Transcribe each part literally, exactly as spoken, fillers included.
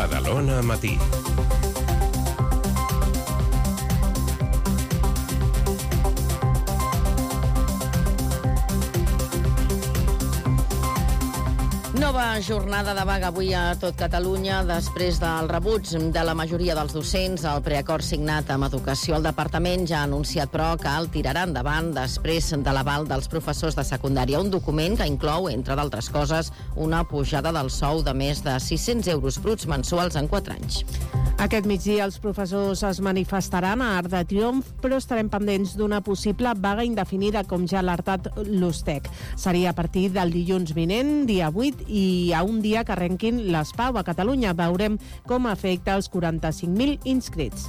Badalona Matí. Nova jornada de vaga avui a tot Catalunya després del rebuig de la majoria dels docents. El preacord signat amb Educació. El departament ja ha anunciat, però, que el tirarà endavant després de l'aval dels professors de secundària. Un document que inclou, entre d'altres coses, una pujada del sou de més de sis-cents euros bruts mensuals en quatre anys. Aquest migdia els professors es manifestaran a Arc de Triomf, però estarem pendents d'una possible vaga indefinida, com ja ha alertat l'Ustec. Seria a partir del dilluns vinent, dia vuit, i a un dia que arrenquin les Pau a Catalunya. Veurem com afecta els quaranta-cinc mil inscrits.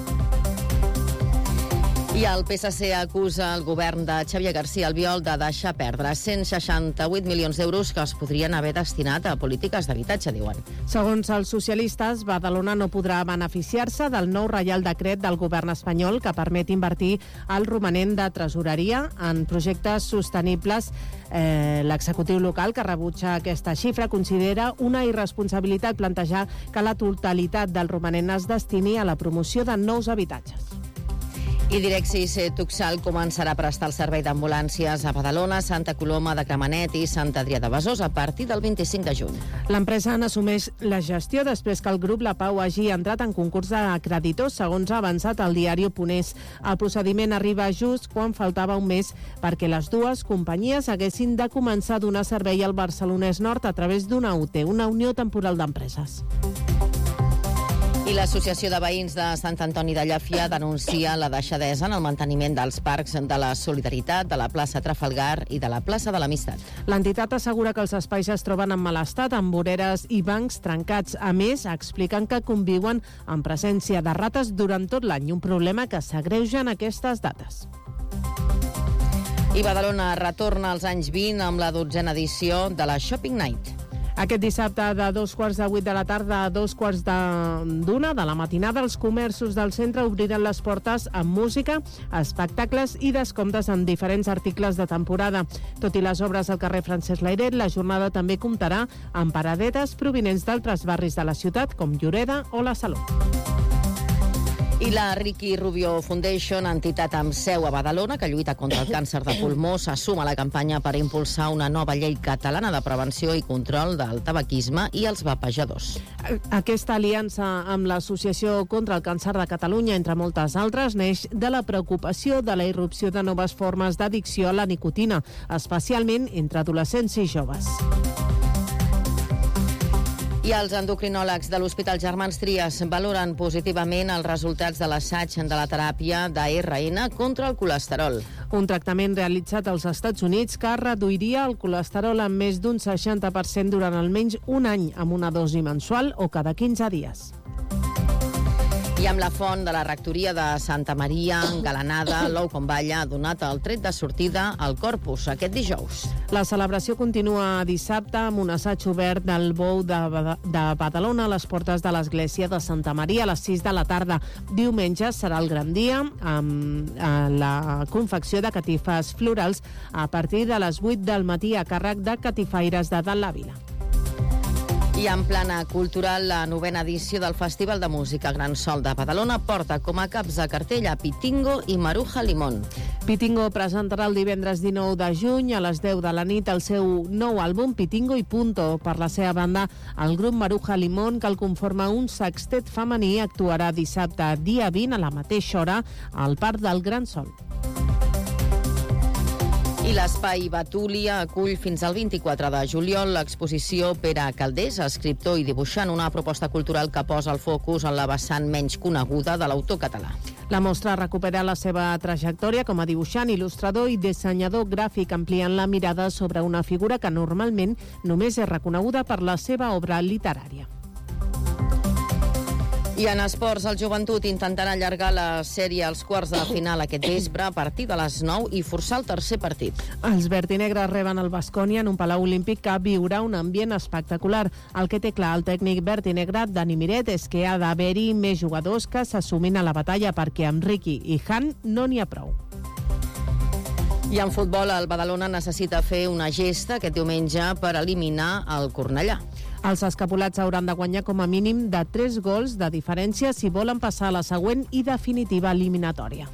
I el P S C acusa el govern de Xavier García Albiol de deixar perdre cent seixanta-vuit milions d'euros que es podrien haver destinat a polítiques d'habitatge, diuen. Segons els socialistes, Badalona no podrà beneficiar-se del nou Reial Decret del govern espanyol que permet invertir el romanent de tresoreria en projectes sostenibles. Eh, l'executiu local, que rebutja aquesta xifra, considera una irresponsabilitat plantejar que la totalitat del romanent es destini a la promoció de nous habitatges. I Direxis Tuxal començarà a prestar el servei d'ambulàncies a Badalona, Santa Coloma de Gramenet i Sant Adrià de Besòs a partir del vint-i-cinc de juny. L'empresa n'assumeix la gestió després que el grup La Pau hagi entrat en concurs d'acreditors, segons ha avançat el diari Oponés. El procediment arriba just quan faltava un mes perquè les dues companyies haguessin de començar a donar servei al Barcelonès Nord a través d'una U T, una Unió Temporal d'Empreses. I l'Associació de Veïns de Sant Antoni de Llàfia denuncia la deixadesa en el manteniment dels parcs de la Solidaritat, de la plaça Trafalgar i de la plaça de l'Amistat. L'entitat assegura que els espais es troben en mal estat, amb voreres i bancs trencats. A més, expliquen que conviuen en presència de rates durant tot l'any, un problema que s'agreuja en aquestes dates. I Badalona retorna als anys vint amb la dotzena edició de la Shopping Night. Aquest dissabte, de dos quarts de vuit de la tarda a dos quarts d'una de la matinada, els comerços del centre obriran les portes amb música, espectacles i descomptes en diferents articles de temporada. Tot i les obres al carrer Francesc Layret, la jornada també comptarà amb paradetes provinents d'altres barris de la ciutat, com Lloreda o la Saló. I la Ricky Rubio Foundation, entitat amb seu a Badalona que lluita contra el càncer de pulmó, s'assuma a la campanya per impulsar una nova llei catalana de prevenció i control del tabaquisme i els vapejadors. Aquesta aliança amb l'Associació contra el Càncer de Catalunya, entre moltes altres, neix de la preocupació de la irrupció de noves formes d'addicció a la nicotina, especialment entre adolescents i joves. I els endocrinòlegs de l'Hospital Germans Trias valoren positivament els resultats de l'assaig de la teràpia d'A R N contra el colesterol. Un tractament realitzat als Estats Units que reduiria el colesterol en més d'un seixanta per cent durant almenys un any amb una dosi mensual o cada quinze dies. I amb la font de la rectoria de Santa Maria engalanada, l'ou com balla ha donat el tret de sortida al Corpus aquest dijous. La celebració continua dissabte amb un assaig obert del bou de, de Badalona a les portes de l'església de Santa Maria a les sis de la tarda. Diumenge serà el gran dia amb la confecció de catifes florals a partir de les vuit del matí a càrrec de catifaires de Dalt la Vila. I en plana cultural, la novena edició del Festival de Música Gran Sol de Badalona porta com a caps de cartell a Pitingo i Maruja Limón. Pitingo presentarà el divendres dinou de juny a les deu de la nit el seu nou àlbum Pitingo i Punto. Per la seva banda, el grup Maruja Limón, que el conforma un sextet femení, actuarà dissabte dia vint a la mateixa hora al Parc del Gran Sol. I l'Espai Batúlia acull fins al vint-i-quatre de juliol l'exposició Pere Caldés, escriptor i dibuixant, una proposta cultural que posa el focus en la vessant menys coneguda de l'autor català. La mostra recupera la seva trajectòria com a dibuixant, il·lustrador i dissenyador gràfic, ampliant la mirada sobre una figura que normalment només és reconeguda per la seva obra literària. I en esports, el Joventut intentarà allargar la sèrie als quarts de final aquest vespre a partir de les nou i forçar el tercer partit. Els verdinegres reben el Baskonia en un palau olímpic que viurà un ambient espectacular. El que té clar el tècnic verdinegre Dani Miret és que ha d'haver-hi més jugadors que s'assumin a la batalla perquè amb Riqui i Han no n'hi ha prou. I en futbol, el Badalona necessita fer una gesta aquest diumenge per eliminar el Cornellà. Els escapulats hauran de guanyar com a mínim de tres gols de diferència si volen passar a la següent i definitiva eliminatòria.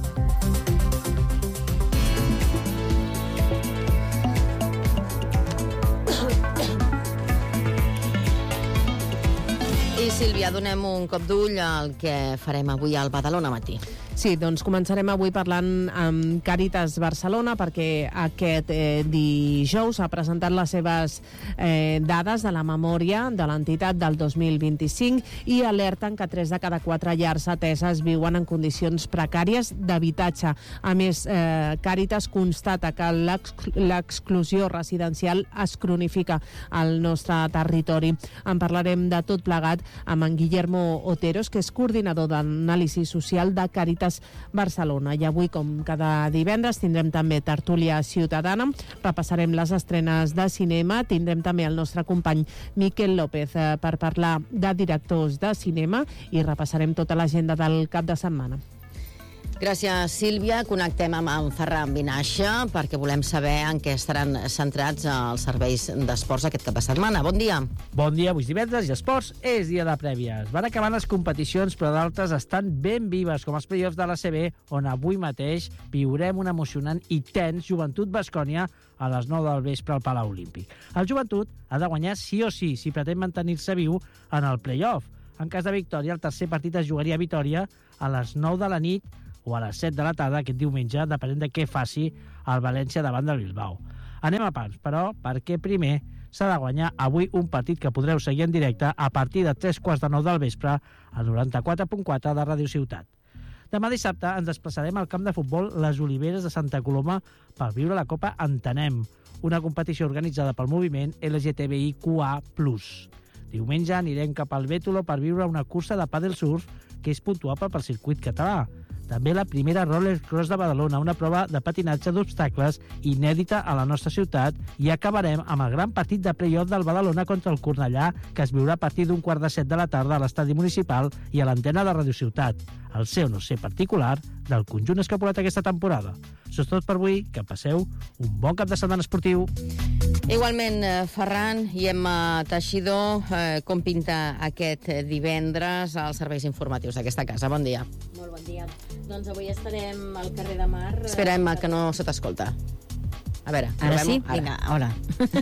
I, Sílvia, donem un cop d'ull al que farem avui al Badalona Matí. Sí, doncs començarem avui parlant amb Càritas Barcelona perquè aquest eh, dijous ha presentat les seves eh, dades de la memòria de l'entitat del dos mil vint-i-cinc i alerten que tres de cada quatre llars ateses viuen en condicions precàries d'habitatge. A més, eh, Càritas constata que l'exclusió residencial es cronifica al nostre territori. En parlarem de tot plegat amb en Guillermo Oteros, que és coordinador d'anàlisi social de Càritas Barcelona. I avui, com cada divendres, tindrem també tertúlia ciutadana, repassarem les estrenes de cinema, tindrem també el nostre company Miquel López eh, per parlar de directors de cinema i repassarem tota l'agenda del cap de setmana. Gràcies, Sílvia. Connectem amb en Ferran Vinaixa perquè volem saber en què estaran centrats els serveis d'esports aquest cap de setmana. Bon dia. Bon dia, avui és divendres i esports és dia de prèvies. Van acabant les competicions, però d'altres estan ben vives, com els play-offs de la A C B, on avui mateix viurem un emocionant i tens Joventut Baskonia a les nou del vespre al Palau Olímpic. El Joventut ha de guanyar sí o sí si pretén mantenir-se viu en el play-off. En cas de victòria, el tercer partit es jugaria a Vitòria a les nou de la nit o a les set de la tarda aquest diumenge, depenent de què faci el València davant del Bilbao. Anem a pams, però, perquè primer s'ha de guanyar avui un partit que podreu seguir en directe a partir de tres quarts de nou del vespre al noranta-quatre punt quatre de Ràdio Ciutat. Demà dissabte ens desplaçarem al camp de futbol Les Oliveres de Santa Coloma per viure la Copa Entenem, una competició organitzada pel moviment L G T B I Q A plus. Diumenge anirem cap al Bétolo per viure una cursa de pàdel surf que és puntuable pel circuit català. També la primera Roller Cross de Badalona, una prova de patinatge d'obstacles inèdita a la nostra ciutat, i acabarem amb el gran partit de play-off del Badalona contra el Cornellà, que es viurà a partir d'un quart de set de la tarda a l'estadi municipal i a l'antena de Ràdio Ciutat, el seu no sé particular del conjunt escapulat aquesta temporada. Això és tot per avui, que passeu un bon cap de setmana esportiu. Igualment, Ferran i Emma Teixidor, eh, com pinta aquest divendres als serveis informatius d'aquesta casa? Bon dia. Molt bon dia. Doncs avui estarem al carrer de Mar. Espera, Emma, que no se t'escolta. A veure, ara provem-ho. sí? Ara. Vinga, hola.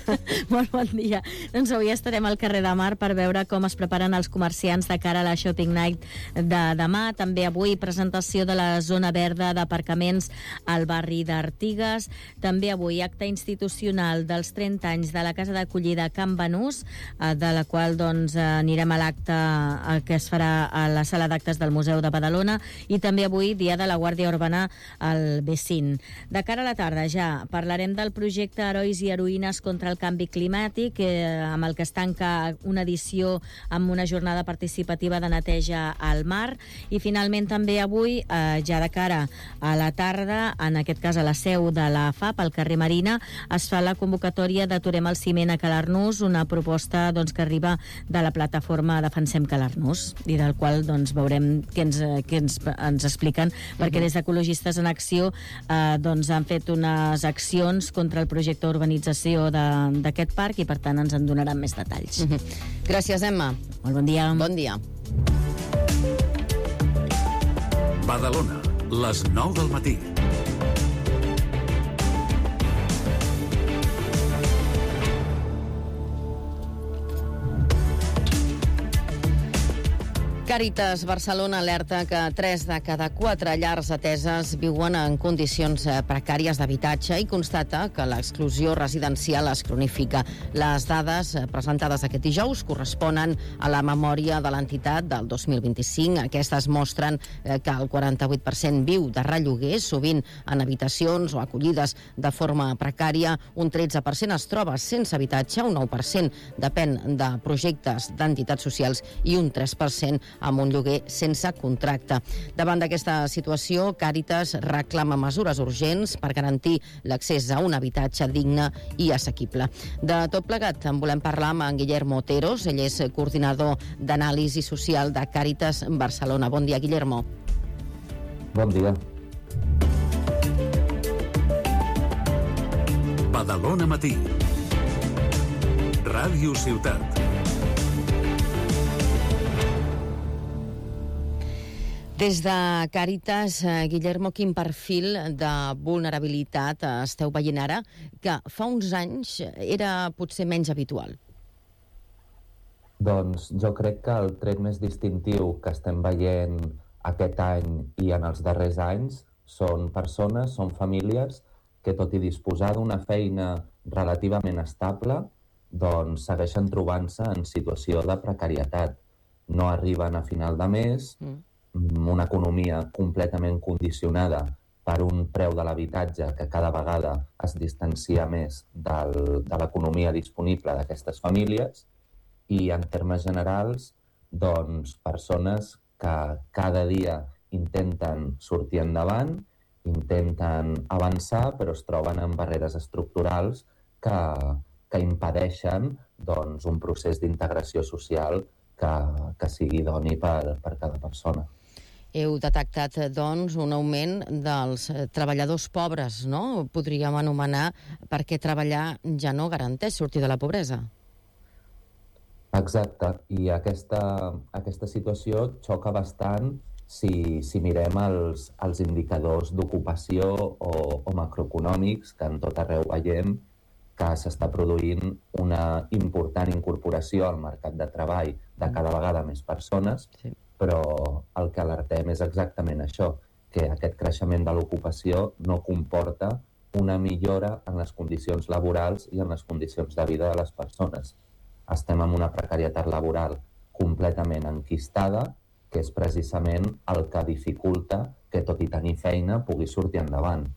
Molt bon dia. Doncs avui estarem al carrer de Mar per veure com es preparen els comerciants de cara a la Shopping Night de demà. També avui presentació de la zona verda d'aparcaments al barri d'Artigues. També avui acte institucional dels trenta anys de la Casa d'Acollida Can Banús, de la qual doncs, anirem a l'acte que es farà a la sala d'actes del Museu de Badalona, i també avui dia de la Guàrdia Urbana al Becín. De cara a la tarda ja parlarem del projecte Herois i Heroïnes contra el canvi climàtic, eh, amb el que es tanca una edició amb una jornada participativa de neteja al mar. I finalment també avui, eh, ja de cara a la tarda, en aquest cas a la seu de la F A P, al carrer Marina, es fa la convocatòria d'Aturem el ciment a Calarnús, una proposta doncs, que arriba de la plataforma Defensem Calarnús, i del qual doncs, veurem què ens, què ens, ens expliquen, uh-huh. perquè des d'Ecologistes en Acció eh, doncs, han fet unes accions contra el projecte d'urbanització d'aquest parc i, per tant, ens en donaran més detalls. Uh-huh. Gràcies, Emma. Molt bon dia. Bon dia. Badalona, les nou del matí. Càritas Barcelona alerta que tres de cada quatre llars ateses viuen en condicions precàries d'habitatge i constata que l'exclusió residencial es cronifica. Les dades presentades aquest dijous corresponen a la memòria de l'entitat del dos mil vint-i-cinc. Aquestes mostren que el quaranta-vuit per cent viu de relloguer, sovint en habitacions o acollides de forma precària, un tretze per cent es troba sense habitatge, un nou per cent depèn de projectes d'entitats socials i un tres per cent amb un lloguer sense contracte. Davant d'aquesta situació, Càritas reclama mesures urgents per garantir l'accés a un habitatge digne i assequible. De tot plegat en volem parlar amb en Guillermo Oteros, ell és coordinador d'anàlisi social de Càritas Barcelona. Bon dia, Guillermo. Bon dia. Badalona Matí. Ràdio Ciutat. Des de Càritas, Guillermo, quin perfil de vulnerabilitat esteu veient ara, que fa uns anys era potser menys habitual? Doncs jo crec que el tret més distintiu que estem veient aquest any i en els darrers anys són persones, són famílies que, tot i disposar d'una feina relativament estable, doncs segueixen trobant-se en situació de precarietat. No arriben a final de mes, mm. una economia completament condicionada per un preu de l'habitatge que cada vegada es distancia més del, de l'economia disponible d'aquestes famílies, i en termes generals, doncs, persones que cada dia intenten sortir endavant, intenten avançar, però es troben amb barreres estructurals que, que impedeixen doncs, un procés d'integració social que, que sigui idoni per, per cada persona. Heu detectat, doncs, un augment dels treballadors pobres, no? Podríem anomenar, perquè treballar ja no garanteix sortir de la pobresa. Exacte, i aquesta, aquesta situació xoca bastant si, si mirem els, els indicadors d'ocupació o, o macroeconòmics, que en tot arreu veiem que s'està produint una important incorporació al mercat de treball de cada vegada més persones, sí. Però el que alertem és exactament això, que aquest creixement de l'ocupació no comporta una millora en les condicions laborals i en les condicions de vida de les persones. Estem en una precarietat laboral completament enquistada, que és precisament el que dificulta que, tot i tenir feina, pugui sortir endavant.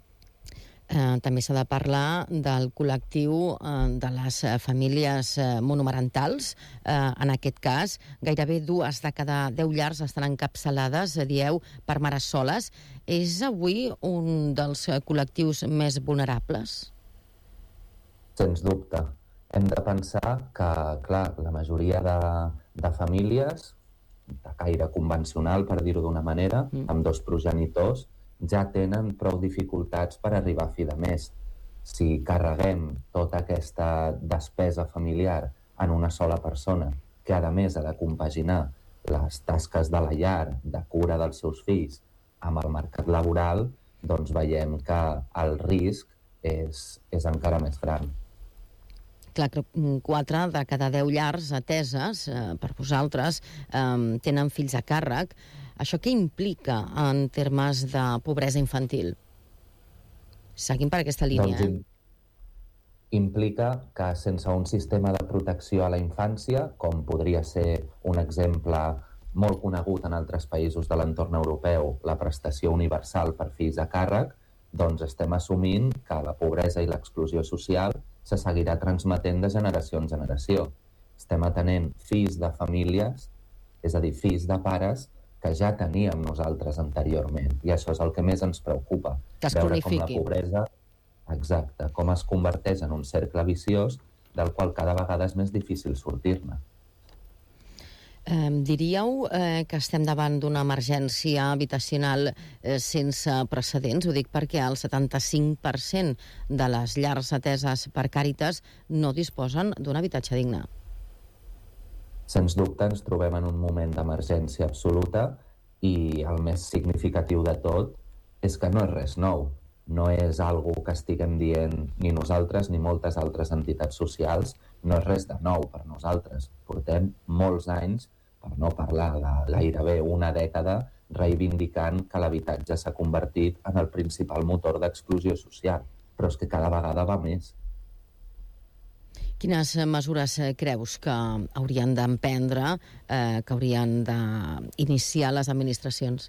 Eh, també s'ha de parlar del col·lectiu eh, de les famílies eh, monomarentals. Eh, en aquest cas, gairebé dues de cada deu llars estan encapçalades, dieu, per mares soles. És avui un dels col·lectius més vulnerables? Sens dubte. Hem de pensar que, clar, la majoria de, de famílies de caire convencional, per dir-ho d'una manera, mm. amb dos progenitors, ja tenen prou dificultats per arribar a fi de mes. Si carreguem tota aquesta despesa familiar en una sola persona, que a més ha de compaginar les tasques de la llar, de cura dels seus fills, amb el mercat laboral, doncs veiem que el risc és, és encara més gran. Clar, quatre de cada deu llars ateses eh, per vosaltres eh, tenen fills a càrrec. Això què implica en termes de pobresa infantil? Seguim per aquesta línia, doncs, eh? Implica que sense un sistema de protecció a la infància, com podria ser un exemple molt conegut en altres països de l'entorn europeu, la prestació universal per fills a càrrec, doncs estem assumint que la pobresa i l'exclusió social se seguirà transmetent de generació en generació. Estem atenent fills de famílies, és a dir, fills de pares, que ja teníem nosaltres anteriorment. I això és el que més ens preocupa. Que es veure cronifiqui. Com la pobresa, exacte, com es converteix en un cercle viciós del qual cada vegada és més difícil sortir-ne. Eh, diríeu eh, que estem davant d'una emergència habitacional eh, sense precedents? Ho dic perquè el setanta-cinc per cent de les llars ateses per Càritas no disposen d'un habitatge digne. Sens dubte ens trobem en un moment d'emergència absoluta i el més significatiu de tot és que no és res nou. No és algo que estiguem dient ni nosaltres ni moltes altres entitats socials. No és res de nou per nosaltres. Portem molts anys, per no parlar de gairebé una dècada, reivindicant que l'habitatge s'ha convertit en el principal motor d'exclusió social. Però és que cada vegada va més. Quines mesures creus que haurien d'emprendre, eh, que haurien d'iniciar les administracions?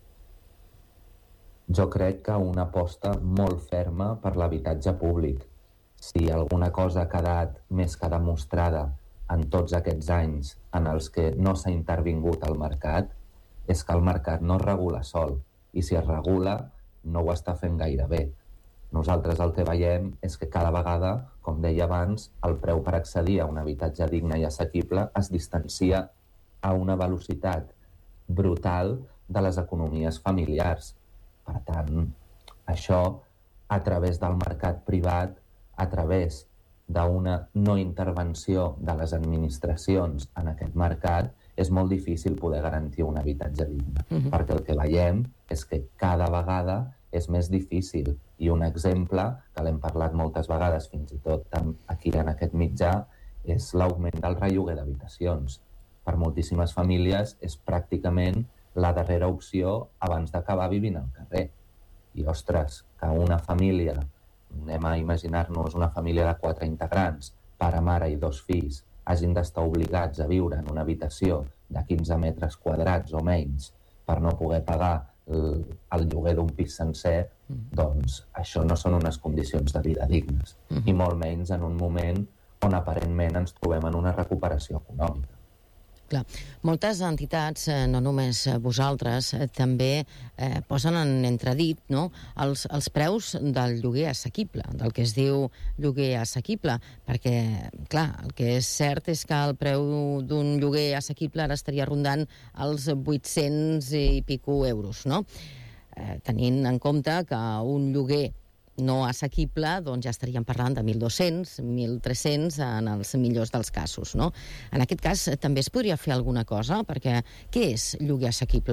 Jo crec que una aposta molt ferma per l'habitatge públic. Si alguna cosa ha quedat més que demostrada en tots aquests anys en els que no s'ha intervingut al mercat, és que el mercat no es regula sol. I si es regula, no ho està fent gaire bé. Nosaltres el que veiem és que cada vegada, com deia abans, el preu per accedir a un habitatge digne i assequible es distancia a una velocitat brutal de les economies familiars. Per tant, això, a través del mercat privat, a través d'una no intervenció de les administracions en aquest mercat, és molt difícil poder garantir un habitatge digne, uh-huh. perquè el que veiem és que cada vegada és més difícil. I un exemple, que l'hem parlat moltes vegades, fins i tot aquí en aquest mitjà, és l'augment del relloguer d'habitacions. Per moltíssimes famílies és pràcticament la darrera opció abans d'acabar vivint al carrer. I, ostres, que una família, anem a imaginar-nos una família de quatre integrants, pare, mare i dos fills, hagin d'estar obligats a viure en una habitació de quinze metres quadrats o menys per no poder pagar el, el lloguer d'un pis sencer, mm. doncs això no són unes condicions de vida dignes. Mm. I molt menys en un moment on aparentment ens trobem en una recuperació econòmica. Clar. Moltes entitats, eh, no només vosaltres, eh, també eh, posen en entredit, no?, els, els preus del lloguer assequible, del que es diu lloguer assequible, perquè, clar, el que és cert és que el preu d'un lloguer assequible ara estaria rondant els vuit-cents i pico euros, no? Eh, tenint en compte que un lloguer no assequible, doncs ja estaríem parlant de mil dos-cents, mil tres-cents en els millors dels casos, no? En aquest cas també es podria fer alguna cosa, perquè què és lloguer assequible?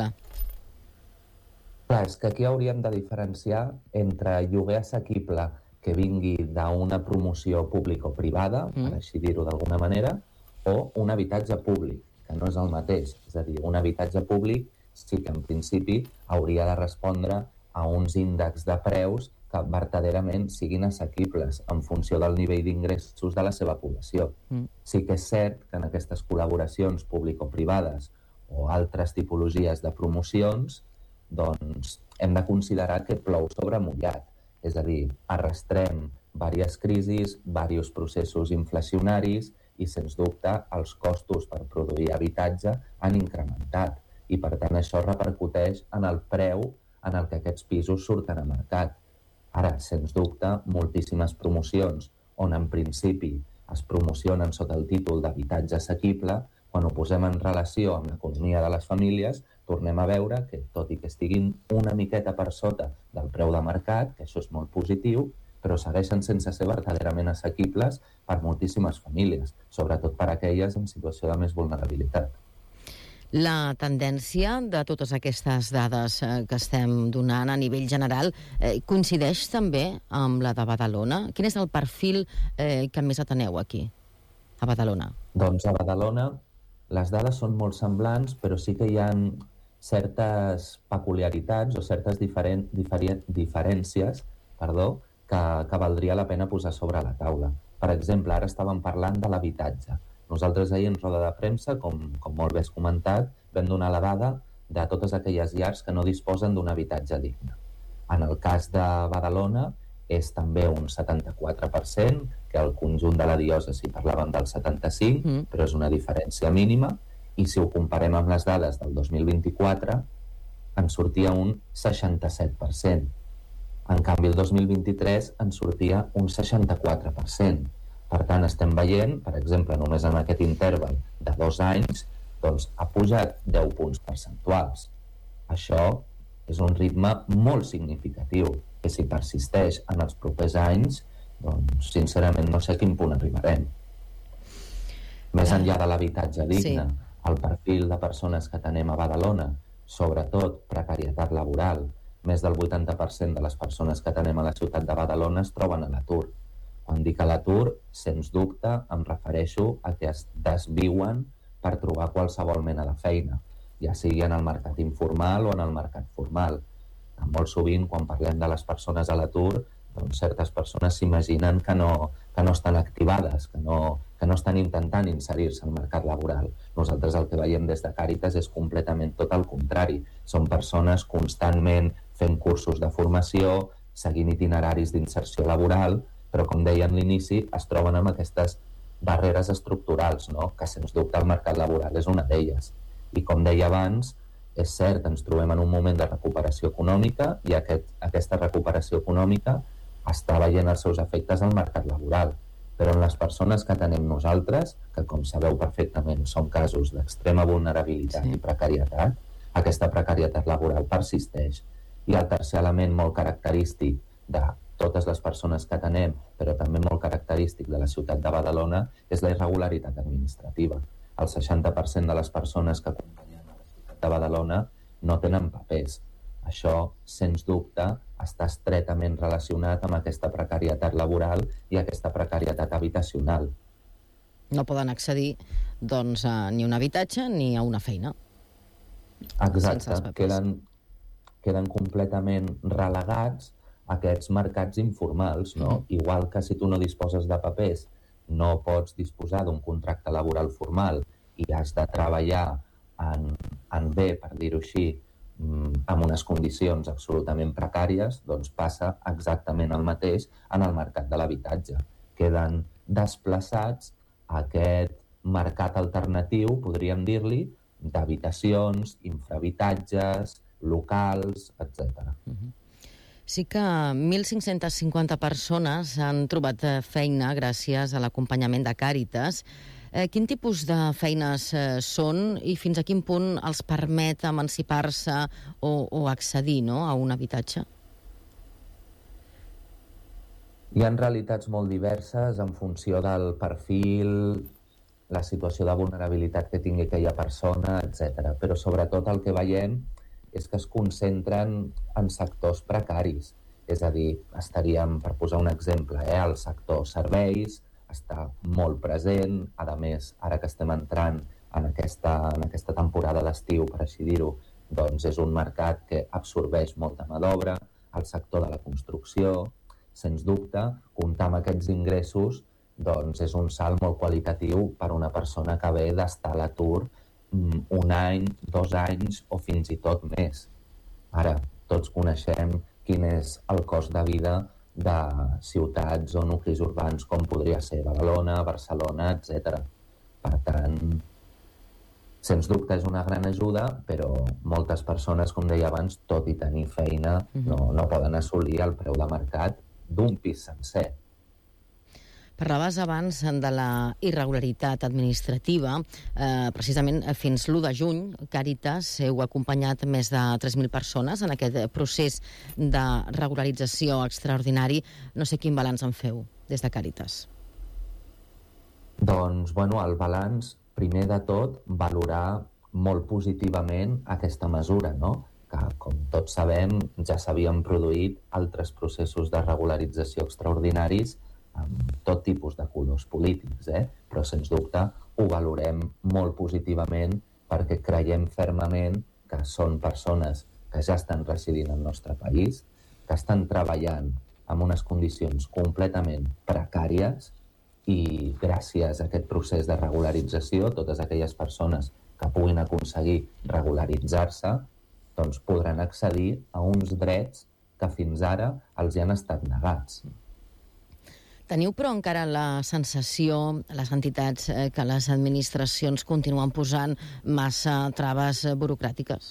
Clar, és que aquí hauríem de diferenciar entre lloguer assequible que vingui d'una promoció pública o privada, mm. per així dir-ho d'alguna manera, o un habitatge públic, que no és el mateix. És a dir, un habitatge públic sí que en principi hauria de respondre a uns índexs de preus que verdaderament siguin assequibles en funció del nivell d'ingressos de la seva població. Mm. Sí que és cert que en aquestes col·laboracions público-privades o altres tipologies de promocions, doncs hem de considerar que plou sobre mullat. És a dir, arrastrem diverses crisis, diversos processos inflacionaris i, sens dubte, els costos per produir habitatge han incrementat. I, per tant, això repercuteix en el preu en el que aquests pisos surten a mercat. Ara, sens dubte, moltíssimes promocions on en principi es promocionen sota el títol d'habitatge assequible, quan ho posem en relació amb l'economia de les famílies, tornem a veure que, tot i que estiguin una miqueta per sota del preu de mercat, que això és molt positiu, però segueixen sense ser verdaderament assequibles per moltíssimes famílies, sobretot per aquelles en situació de més vulnerabilitat. La tendència de totes aquestes dades que estem donant a nivell general eh, coincideix també amb la de Badalona? Quin és el perfil eh, que més ateneu aquí, a Badalona? Doncs a Badalona les dades són molt semblants, però sí que hi ha certes peculiaritats o certes diferent, diferent, diferències perdó, que, que valdria la pena posar sobre la taula. Per exemple, ara estàvem parlant de l'habitatge. Nosaltres ahir en roda de premsa, com, com molt bé has comentat, vam donar la dada de totes aquelles llars que no disposen d'un habitatge digne. En el cas de Badalona és també un setanta-quatre per cent, que al conjunt de la diòcesi parlàvem del setanta-cinc per cent, mm. però és una diferència mínima, i si ho comparem amb les dades del dos mil vint-i-quatre, en sortia un seixanta-set per cent. En canvi, el dos mil vint-i-tres en sortia un seixanta-quatre per cent. Per tant, estem veient, per exemple, només en aquest interval de dos anys, doncs ha pujat deu punts percentuals. Això és un ritme molt significatiu, que si persisteix en els propers anys, doncs, sincerament, no sé a quin punt arribarem. Més enllà de l'habitatge digne, sí. El perfil de persones que tenim a Badalona, sobretot precarietat laboral, més del vuitanta per cent de les persones que tenim a la ciutat de Badalona es troben a l'atur. Quan dic a l'atur, sens dubte, em refereixo a que es desviuen per trobar qualsevol mena de feina, ja sigui en el mercat informal o en el mercat formal. Molt sovint, quan parlem de les persones a l'atur, doncs certes persones s'imaginen que no, que no estan activades, que no, que no estan intentant inserir-se al mercat laboral. Nosaltres el que veiem des de Càritas és completament tot el contrari. Són persones constantment fent cursos de formació, seguint itineraris d'inserció laboral, però, com deia en l'inici, es troben amb aquestes barreres estructurals, no? Que, sens dubte, el mercat laboral és una d'elles. I, com deia abans, és cert, ens trobem en un moment de recuperació econòmica i aquest, aquesta recuperació econòmica està veient els seus efectes al mercat laboral. Però en les persones que tenim nosaltres, que, com sabeu perfectament, són casos d'extrema vulnerabilitat sí. i precarietat, aquesta precarietat laboral persisteix. I el tercer element molt característic de totes les persones que tenem, però també molt característic de la ciutat de Badalona, és la irregularitat administrativa. el seixanta per cent de les persones que acompanyen a la ciutat de Badalona no tenen papers. Això, sens dubte, està estretament relacionat amb aquesta precarietat laboral i aquesta precarietat habitacional. No poden accedir doncs, a ni un habitatge ni a una feina. Exacte, queden, queden completament relegats a aquests mercats informals, no? Mm. Igual que si tu no disposes de papers, no pots disposar d'un contracte laboral formal i has de treballar en, en bé, per dir-ho així, amb unes condicions absolutament precàries, doncs passa exactament el mateix en el mercat de l'habitatge. Queden desplaçats a aquest mercat alternatiu, podríem dir-li, d'habitacions, infrahabitatges, locals, etcètera. Sí que mil cinc-centes cinquanta persones han trobat feina gràcies a l'acompanyament de Càritas. Eh, quin tipus de feines eh, són i fins a quin punt els permet emancipar-se o, o accedir, no?, a un habitatge? Hi ha realitats molt diverses en funció del perfil, la situació de vulnerabilitat que tingui aquella persona, etcètera. Però sobretot el que veiem és que es concentren en sectors precaris. És a dir, estaríem, per posar un exemple, eh, el sector serveis, està molt present. A més, ara que estem entrant en aquesta, en aquesta temporada d'estiu, per així dir-ho, doncs és un mercat que absorbeix molta mà d'obra. El sector de la construcció, sens dubte, comptar amb aquests ingressos doncs és un salt molt qualitatiu per una persona que ve d'estar a l'atur un any, dos anys o fins i tot més. Ara, tots coneixem quin és el cost de vida de ciutats o nuclis urbans com podria ser Badalona, Barcelona, etcètera. Per tant, sens dubte és una gran ajuda, però moltes persones, com deia abans, tot i tenir feina, no, no poden assolir el preu de mercat d'un pis sencer. Parlaves abans de la irregularitat administrativa. Eh, precisament fins l'u de juny, Càritas heu acompanyat més de tres mil persones en aquest procés de regularització extraordinari. No sé quin balanç en feu des de Càritas. Doncs, bueno, el balanç, primer de tot, valorar molt positivament aquesta mesura, no?, que, com tots sabem, ja s'havien produït altres processos de regularització extraordinaris amb tot tipus de colors polítics, eh? Però, sens dubte, ho valorem molt positivament perquè creiem fermament que són persones que ja estan residint al nostre país, que estan treballant en unes condicions completament precàries i gràcies a aquest procés de regularització, totes aquelles persones que puguin aconseguir regularitzar-se doncs podran accedir a uns drets que fins ara els hi han estat negats. Teniu, però, encara la sensació, les entitats, eh, que les administracions continuen posant massa traves burocràtiques?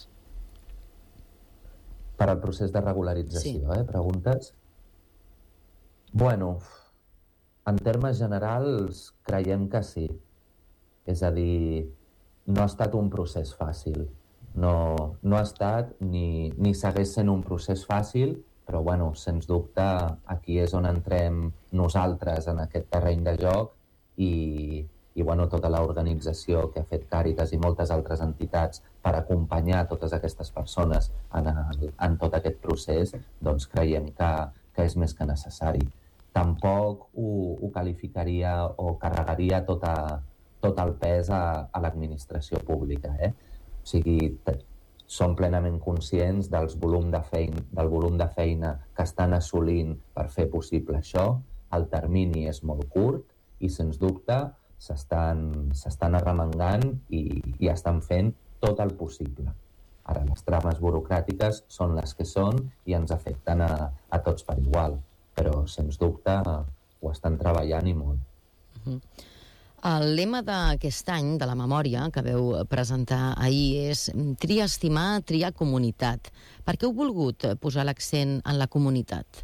Per al procés de regularització, sí. eh? Preguntes? Bueno, en termes generals, creiem que sí. És a dir, no ha estat un procés fàcil. No, no ha estat ni, ni segueix sent un procés fàcil, però, bueno, sens dubte, aquí és on entrem nosaltres en aquest terreny de joc i, i bueno, tota l'organització que ha fet Càritas i moltes altres entitats per acompanyar totes aquestes persones en, el, en tot aquest procés, doncs creiem que, que és més que necessari. Tampoc ho, ho qualificaria o carregaria tota, tot el pes a, a l'administració pública, eh? O sigui, som plenament conscients dels volum de feina, del volum de feina que estan assolint per fer possible això. El termini és molt curt i, sens dubte, s'estan, s'estan arremangant i, i estan fent tot el possible. Ara, les trames burocràtiques són les que són i ens afecten a, a tots per igual, però, sens dubte, ho estan treballant i molt. Uh-huh. El lema d'aquest any, de la memòria, que veu presentar ahir, és triar estimar, triar comunitat. Per què heu volgut posar l'accent en la comunitat?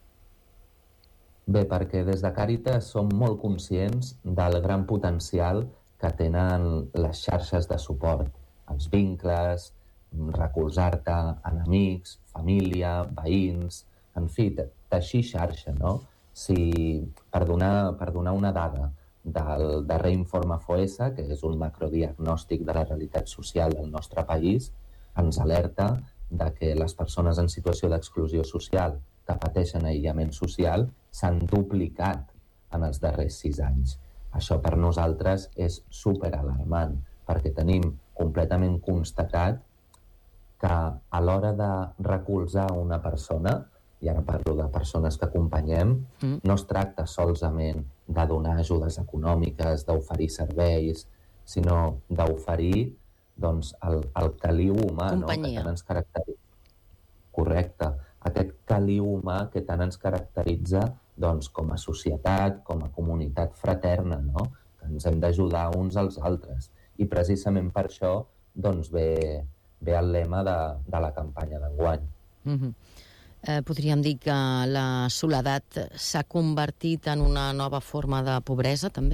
Bé, perquè des de Càritas som molt conscients del gran potencial que tenen les xarxes de suport, els vincles, recolzar-te en amics, família, veïns, en fi, teixir xarxa, no? Si, per donar, per donar una dada, del darrer informe FOESA, que és un macrodiagnòstic de la realitat social del nostre país, ens alerta de que les persones en situació d'exclusió social que pateixen aïllament social s'han duplicat en els darrers sis anys. Això per nosaltres és superalarmant, perquè tenim completament constatat que a l'hora de recolzar una persona, i ara parlo de persones que acompanyem, mm. no es tracta solament de donar ajudes econòmiques, d'oferir serveis, sinó d'oferir doncs, el, el caliu humà, no? Que tant ens caracteritza. Correcte. Aquest caliu humà que tant ens caracteritza doncs, com a societat, com a comunitat fraterna, no? Que ens hem d'ajudar uns als altres. I precisament per això doncs, ve, ve el lema de, de la campanya d'enguany. Mm-hmm. Eh, podríem dir que la soledat s'ha convertit en una nova forma de pobresa, també?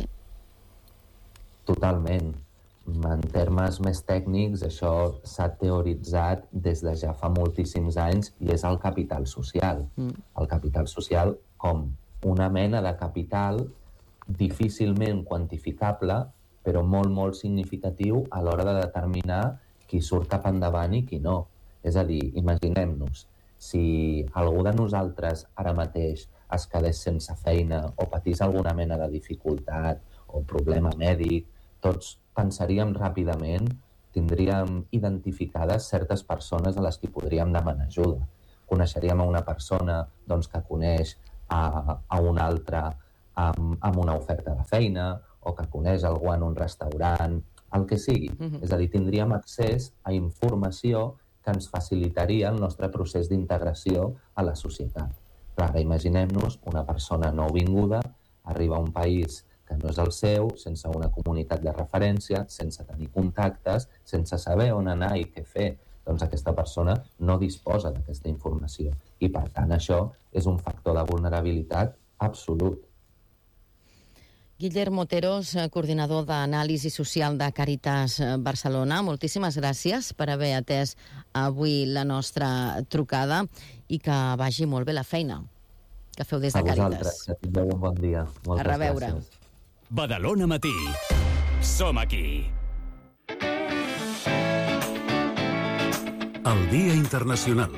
Totalment. En termes més tècnics, això s'ha teoritzat des de ja fa moltíssims anys i és el capital social. Mm. El capital social com una mena de capital difícilment quantificable, però molt, molt significatiu a l'hora de determinar qui surt cap endavant i qui no. És a dir, imaginem-nos, si algú de nosaltres ara mateix es quedés sense feina o patís alguna mena de dificultat o problema mèdic, tots pensaríem ràpidament, tindríem identificades certes persones a les que podríem demanar ajuda. Coneixeríem a una persona doncs, que coneix a, a una altra amb, amb una oferta de feina o que coneix algú en un restaurant, el que sigui. Mm-hmm. És a dir, tindríem accés a informació que ens facilitaria el nostre procés d'integració a la societat. Clar, imaginem-nos una persona nouvinguda, arriba a un país que no és el seu, sense una comunitat de referència, sense tenir contactes, sense saber on anar i què fer. Doncs aquesta persona no disposa d'aquesta informació. I, per tant, això és un factor de vulnerabilitat absolut. Guillermo Oteros, coordinador d'anàlisi social de Càritas Barcelona, moltíssimes gràcies per haver atès avui la nostra trucada i que vagi molt bé la feina que feu des de Càritas. A vosaltres, que tingueu un bon dia. Moltes a reveure. Gràcies. Badalona Matí. Som aquí. El Dia Internacional.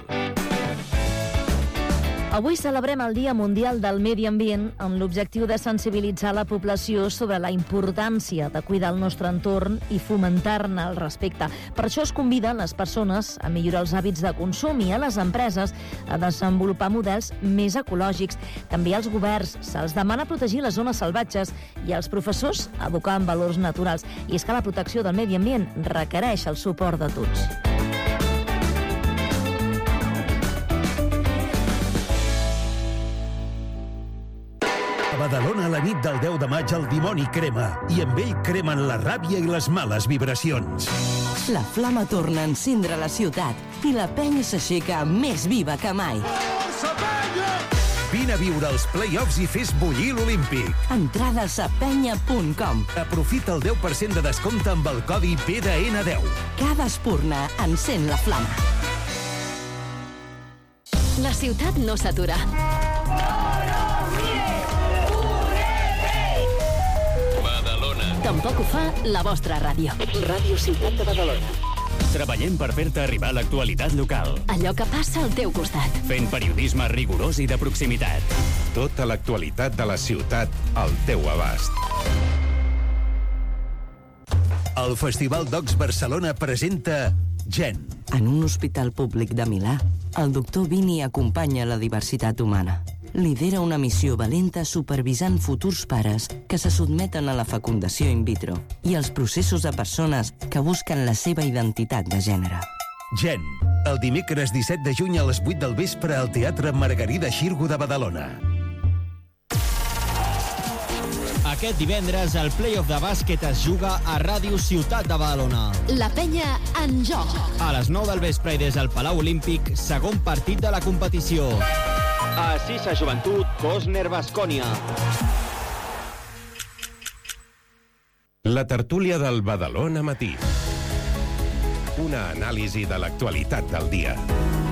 Avui celebrem el Dia Mundial del Medi Ambient amb l'objectiu de sensibilitzar la població sobre la importància de cuidar el nostre entorn i fomentar-ne el respecte. Per això es conviden les persones a millorar els hàbits de consum i a les empreses a desenvolupar models més ecològics. També als governs se'ls demana protegir les zones salvatges i als professors educar en valors naturals. I és que la protecció del medi ambient requereix el suport de tots. A Badalona, la nit del deu de maig, el dimoni crema, i amb ell cremen la ràbia i les males vibracions. La flama torna a encendre la ciutat i la penya s'aixeca més viva que mai. Força, penya! Vine a viure els play-offs i fes bullir l'Olímpic. Entrades a penya punt com. Aprofita el deu per cent de descompte amb el codi P D N deu. Cada espurna encén la flama. La ciutat no s'atura. Tampoc ho fa la vostra ràdio. Ràdio Ciutat de Badalona. Treballem per fer-te arribar l'actualitat local. Allò que passa al teu costat. Fent periodisme rigorós i de proximitat. Tota l'actualitat de la ciutat al teu abast. El Festival Docs Barcelona presenta Gen. En un hospital públic de Milà, el doctor Vini acompanya la diversitat humana. Lidera una missió valenta supervisant futurs pares que se sotmeten a la fecundació in vitro i els processos de persones que busquen la seva identitat de gènere. Gen, el dimecres disset de juny a les vuit del vespre al Teatre Margarida Xirgu de Badalona. Aquest divendres el play-off de bàsquet es juga a Ràdio Ciutat de Badalona. La penya en joc. A les nou del vespre i des del Palau Olímpic, segon partit de la competició. A Sisa Joventut, Cosner Baskonia. La tertúlia del Badalona Matí. Una anàlisi de l'actualitat del dia.